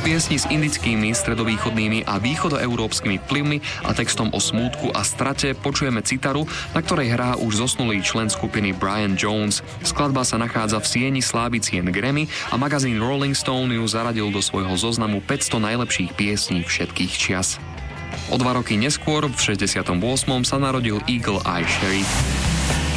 piesni s indickými, stredovýchodnými a východoeurópskymi vplyvmi a textom o smútku a strate počujeme citaru, na ktorej hrá už zosnulý člen skupiny Brian Jones. Skladba sa nachádza v sieni slávy cien Grammy a magazín Rolling Stone ju zaradil do svojho zoznamu 500 najlepších piesní všetkých čias. O 2 roky neskôr, v 68. sa narodil Eagle Eye Cherry.